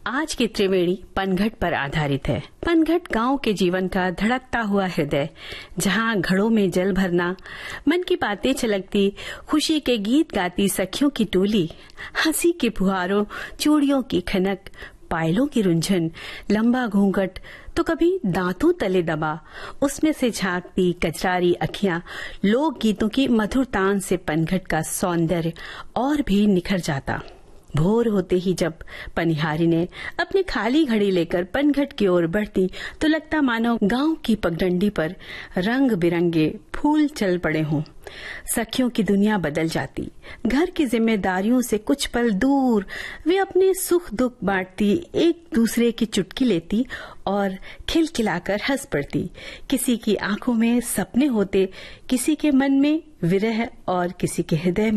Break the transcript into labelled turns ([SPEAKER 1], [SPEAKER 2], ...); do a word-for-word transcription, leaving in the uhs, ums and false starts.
[SPEAKER 1] आज की त्रिवेणी पनघट पर आधारित है। पनघट गांव के जीवन का धड़कता हुआ हृदय, जहां घड़ों में जल भरना, मन की बातें छलकती, खुशी के गीत गाती सखियों की टोली, हंसी के फुहारों, चूड़ियों की खनक, पायलों की रुंझन, लंबा घूंघट तो कभी दांतों तले दबा, उसमें से झांकती कजरारी अखियां, लोक गीतों की मधुर तान से पनघट का सौंदर्य और भी निखर जाता। भोर होते ही जब पनिहारी ने अपनी खाली घड़ी लेकर पनघट की ओर बढ़ती तो लगता मानो गांव की पगडंडी पर रंग बिरंगे फूल चल पड़े हों। सखियों की दुनिया बदल जाती। घर की जिम्मेदारियों से कुछ पल दूर वे अपने सुख दुख बांटती, एक दूसरे की चुटकी लेती और खिलखिलाकर हंस पड़ती। किसी की आंखों में सपने होते, किसी के मन में विरह और किसी के हृदय में